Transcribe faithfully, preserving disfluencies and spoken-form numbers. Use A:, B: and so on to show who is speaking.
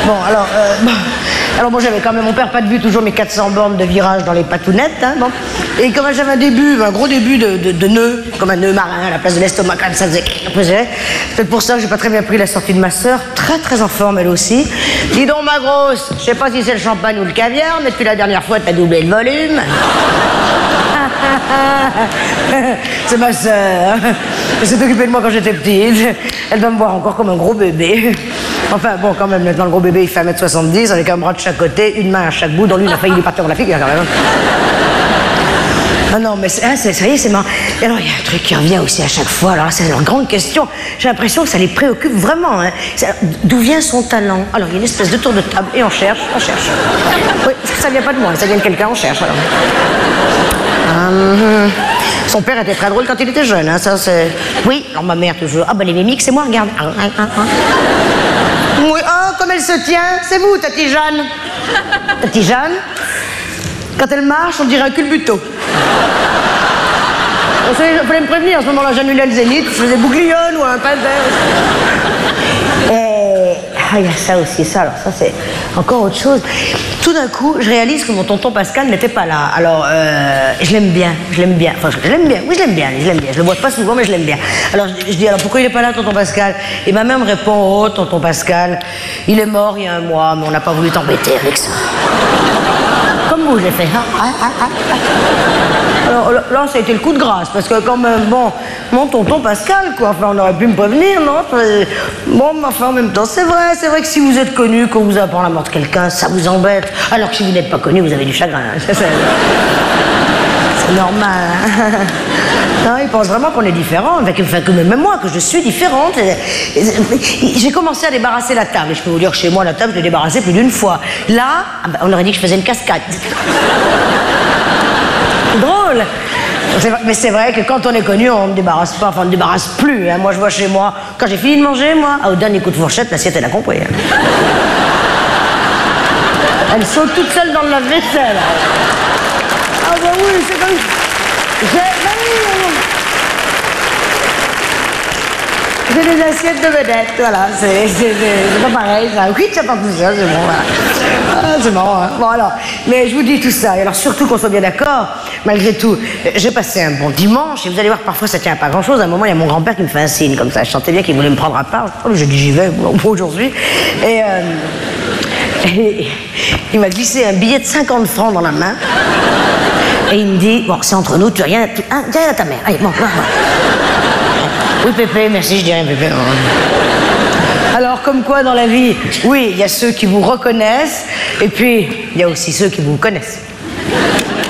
A: Bon, alors, euh, bon, alors bon, j'avais quand même, mon père, pas de but, toujours mes quatre cents bornes de virage dans les patounettes, hein, bon. Et comme j'avais un début, un gros début de, de, de nœud, comme un nœud marin à la place de l'estomac, quand même, ça faisait... C'est pour ça que j'ai pas très bien pris la sortie de ma sœur, très très en forme, elle aussi. Dis donc, ma grosse, je sais pas si c'est le champagne ou le caviar, mais depuis la dernière fois, t'as doublé le volume. C'est ma sœur. Elle s'est occupée de moi quand j'étais petite. Elle doit me voir encore comme un gros bébé. Enfin, bon, quand même, maintenant, le gros bébé, il fait un mètre soixante-dix, avec un bras de chaque côté, une main à chaque bout, dont l'une a failli lui partir dans la figure, quand même. Ah non, mais ah, ça y est, c'est marrant. Et alors, il y a un truc qui revient aussi à chaque fois. Alors, c'est leur grande question. J'ai l'impression que ça les préoccupe vraiment. Hein. D'où vient son talent? Alors, il y a une espèce de tour de table, et on cherche, on cherche. Oui, parce que ça vient pas de moi, ça vient de quelqu'un, on cherche, alors. Hum, son père était très drôle quand il était jeune, hein, ça c'est... Oui, alors ma mère toujours... Ah ben les mimiques, c'est moi, regarde. Ah, ah, ah, ah. Oui, oh, comme elle se tient, c'est vous, Tati Jeanne. Tati Jeanne, quand elle marche, on dirait un culbuto. Il fallait me prévenir, à ce moment-là, j'annulais le zénith, je faisais bouglione ou un panthère. Et... Ah, il y a ça aussi, ça, alors ça c'est encore autre chose. Tout d'un coup, je réalise que mon tonton Pascal n'était pas là. Alors, euh, je l'aime bien, je l'aime bien. Enfin, je l'aime bien, oui, je l'aime bien, je l'aime bien. Je le vois pas souvent, mais je l'aime bien. Alors, je, je dis, alors pourquoi il n'est pas là, tonton Pascal? Et ma mère me répond, oh, tonton Pascal, il est mort il y a un mois, mais on n'a pas voulu t'embêter avec ça. Comme vous, j'ai fait, ah, ah, ah, ah. Alors là, ça a été le coup de grâce, parce que quand même, bon, mon tonton Pascal, quoi, enfin, on aurait pu me prévenir, non? Bon, mais enfin, en même temps, c'est vrai, c'est vrai que si vous êtes connu, qu'on vous apprend la mort de quelqu'un, ça vous embête, alors que si vous n'êtes pas connu, vous avez du chagrin. C'est normal. Non, ils pensent vraiment qu'on est différents, enfin, que même moi, que je suis différente. J'ai commencé à débarrasser la table, et je peux vous dire que chez moi, la table, je l'ai débarrassée plus d'une fois. Là, ah ben, on aurait dit que je faisais une cascade. Drôle. Mais c'est vrai que quand on est connu, on ne débarrasse pas, enfin on ne débarrasse plus. Hein. Moi je vois chez moi, quand j'ai fini de manger, moi, au dernier coup de fourchette, l'assiette elle a compris. Hein. Elle saute toute seule dans le lave-vaisselle. Ah bah oui, c'est comme... J'ai J'ai des assiettes de vedettes, voilà, c'est pas pareil, ça. Oui, ça part tout seul, c'est bon, voilà. Ah, c'est marrant, hein. Bon, alors, mais je vous dis tout ça, et alors surtout qu'on soit bien d'accord, malgré tout, j'ai passé un bon dimanche, et vous allez voir, parfois ça tient à pas grand-chose. À un moment, il y a mon grand-père qui me fait un signe, comme ça, je sentais bien qu'il voulait me prendre à part. J'ai dit, j'y vais, aujourd'hui. Et, euh, et il m'a glissé un billet de cinquante francs dans la main, et il me dit, bon, c'est entre nous, tu as rien, tu, hein, dis rien à ta mère, allez, bon, voilà. Oui, Pépé, merci, je dis rien, Pépé. Alors, comme quoi, dans la vie, oui, il y a ceux qui vous reconnaissent, et puis, il y a aussi ceux qui vous connaissent.